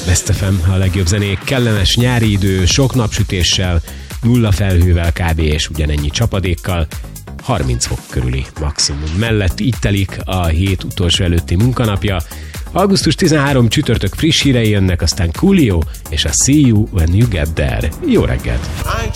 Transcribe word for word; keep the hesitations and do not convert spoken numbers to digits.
Best ef em, a legjobb zenék, kellemes nyári idő, sok napsütéssel, nulla felhővel kb. És ugyanennyi csapadékkal, harminc fok körüli maximum mellett így telik a hét utolsó előtti munkanapja. augusztus tizenharmadika csütörtök friss hírei jönnek, aztán Coolio és a See You When You Get There. Jó reggelt!